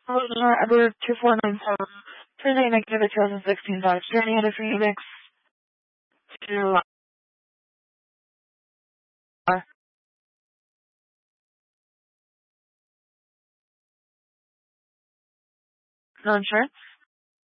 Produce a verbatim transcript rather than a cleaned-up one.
Hello, Edward two four nine seven. Thursday, negative twenty sixteen Dodge Journey out of Phoenix to uh, no insurance.